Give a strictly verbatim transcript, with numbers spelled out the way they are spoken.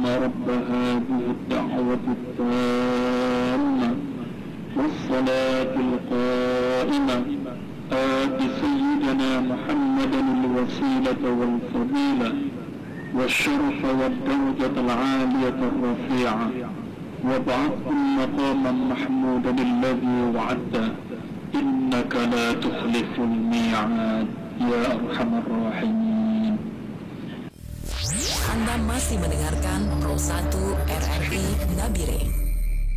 رب هذه الدعوة التامة والصلاة القائمة آت سيدنا محمدا الوسيلة والفضيلة والشرف والدرجة العالية الرفيعة وابعثه مقاما محمودا الذي وعدته إنك لا تخلف الميعاد يا أرحم الراحمين. Anda masih mendengarkan Pro satu R R I Nabire.